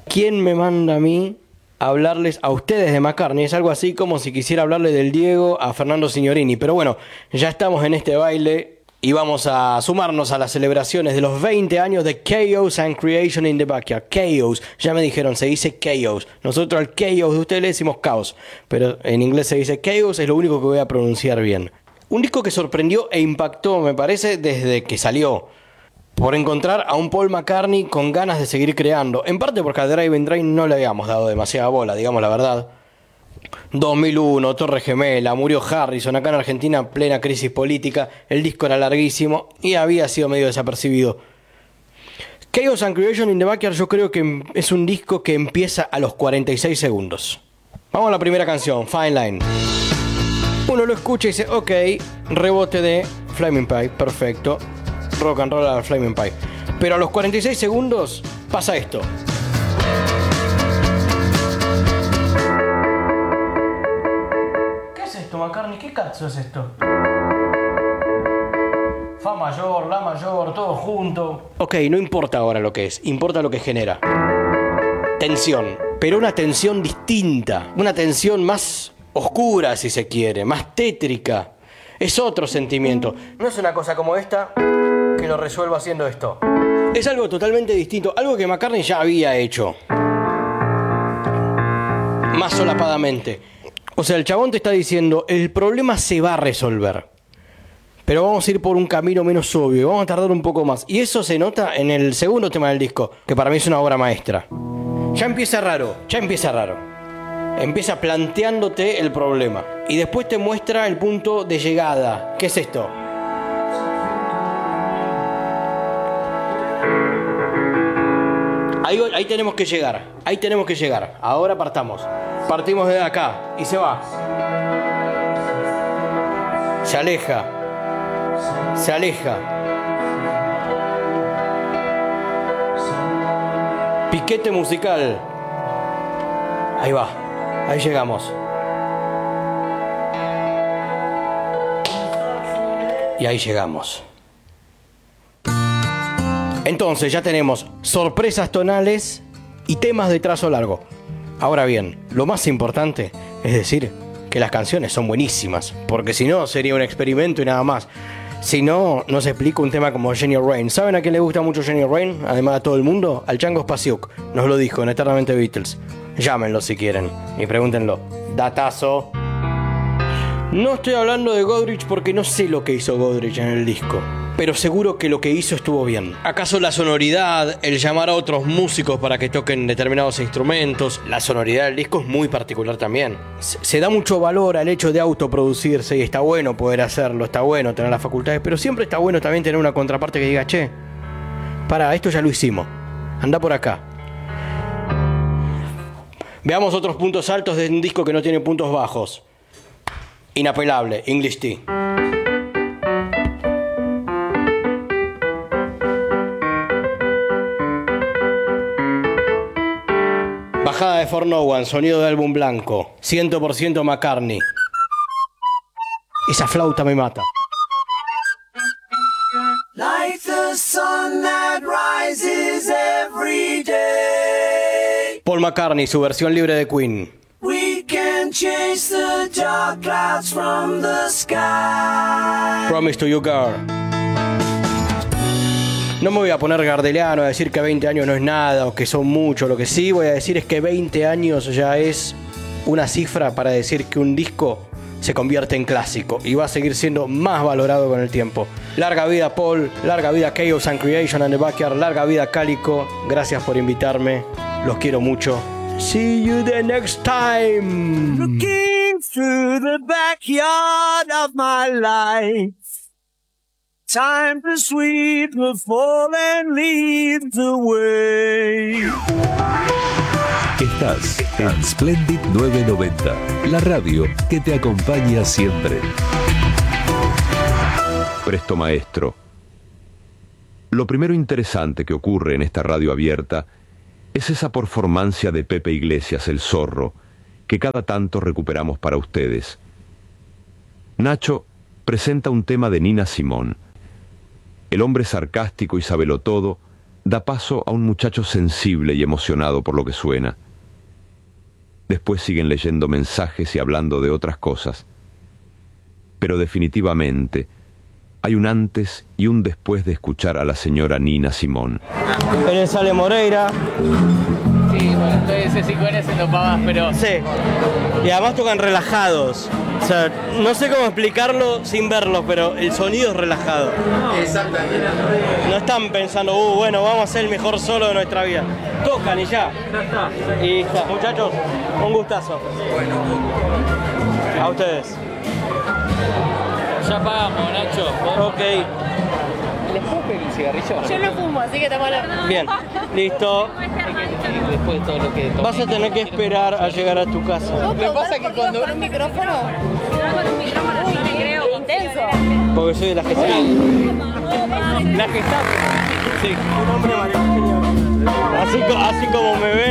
¿Quién me manda a mí a hablarles a ustedes de McCartney? Es algo así como si quisiera hablarle del Diego a Fernando Signorini. Pero bueno, ya estamos en este baile y vamos a sumarnos a las celebraciones de los 20 años de Chaos and Creation in the Backyard. Chaos, ya me dijeron, se dice Chaos. Nosotros al Chaos de ustedes le decimos caos, pero en inglés se dice Chaos, es lo único que voy a pronunciar bien. Un disco que sorprendió e impactó, me parece, desde que salió, por encontrar a un Paul McCartney con ganas de seguir creando. En parte porque a Drive and Drain no le habíamos dado demasiada bola, digamos la verdad. 2001, Torre Gemela, murió Harrison, acá en Argentina plena crisis política, el disco era larguísimo y había sido medio desapercibido. Chaos and Creation in the Backyard yo creo que es un disco que empieza a los 46 segundos. Vamos a la primera canción, Fine Line. Uno lo escucha y dice, ok, rebote de Flaming Pie, perfecto. Rock and roll a Flaming Pie. Pero a los 46 segundos pasa esto. ¿Qué es esto, McCartney? ¿Qué cazzo es esto? Fa mayor, la mayor, todo junto. Ok, no importa ahora lo que es, importa lo que genera. Tensión, pero una tensión distinta, una tensión más oscura si se quiere, más tétrica. Es otro sentimiento. No es una cosa como esta que lo resuelva haciendo esto. Es algo totalmente distinto, algo que McCartney ya había hecho. Más solapadamente. O sea, el chabón te está diciendo, el problema se va a resolver, pero vamos a ir por un camino menos obvio, vamos a tardar un poco más. Y eso se nota en el segundo tema del disco, que para mí es una obra maestra. Ya empieza raro. Empieza planteándote el problema. Y después te muestra el punto de llegada. ¿Qué es esto? Ahí tenemos que llegar. Ahora partimos de acá y se va. Se aleja. Piquete musical. Ahí va, ahí llegamos. Y ahí llegamos. Entonces ya tenemos sorpresas tonales y temas de trazo largo. Ahora bien, lo más importante es decir que las canciones son buenísimas, porque si no sería un experimento y nada más. Si no, no se explica un tema como Jenny Rain. ¿Saben a quién le gusta mucho Jenny Rain? Además de todo el mundo, al Chango Spasiuk. Nos lo dijo en Eternamente Beatles. Llámenlo si quieren y pregúntenlo. Datazo. No estoy hablando de Godrich porque no sé lo que hizo Godrich en el disco, pero seguro que lo que hizo estuvo bien. ¿Acaso la sonoridad, el llamar a otros músicos para que toquen determinados instrumentos? La sonoridad del disco es muy particular también. Se da mucho valor al hecho de autoproducirse y está bueno poder hacerlo, está bueno tener las facultades, pero siempre está bueno también tener una contraparte que diga, che, pará, esto ya lo hicimos, anda por acá. Veamos otros puntos altos de un disco que no tiene puntos bajos. Inapelable, English Tea. Bajada de For No One, sonido de álbum blanco, 100% McCartney. Esa flauta me mata. Like the sun that rises every day. Paul McCartney, su versión libre de Queen. We can chase the dark clouds from the sky. Promise to you, girl. No me voy a poner gardeliano a decir que 20 años no es nada o que son mucho. Lo que sí voy a decir es que 20 años ya es una cifra para decir que un disco se convierte en clásico y va a seguir siendo más valorado con el tiempo. Larga vida Paul, larga vida Chaos and Creation and the Backyard, larga vida Cálico. Gracias por invitarme, los quiero mucho. See you the next time. Looking through the backyard of my life. Time to sweep the fallen leaves away. Estás en Splendid 990, la radio que te acompaña siempre. Presto Maestro. Lo primero interesante que ocurre en esta radio abierta es esa performancia de Pepe Iglesias, el zorro, que cada tanto recuperamos para ustedes. Nacho presenta un tema de Nina Simone. El hombre sarcástico y sabelotodo da paso a un muchacho sensible y emocionado por lo que suena. Después siguen leyendo mensajes y hablando de otras cosas. Pero definitivamente hay un antes y un después de escuchar a la señora Nina Simone. Él es Ale Moreira. Sí, bueno, entonces sí con ese no pavas, pero... Sí. Y además tocan relajados. O sea, no sé cómo explicarlo sin verlo, pero el sonido es relajado. Exactamente. No están pensando, bueno, vamos a hacer el mejor solo de nuestra vida. Tocan y ya. Y ya, muchachos, un gustazo. A ustedes. Ya pagamos, Nacho. Ok, ¿Les puedo pedir un cigarrillo? Yo no fumo, así que tomalo. bien, listo. Después de todo lo que... Vas a tener que esperar a llegar a tu casa. ¿Puedo Me pasa preguntar que por qué cuando- vas con un micrófono? Con un micrófono sí te creo. Intenso. Porque soy de la Gestapo. La Gestapo. Sí, un hombre mayor. Así como me ven.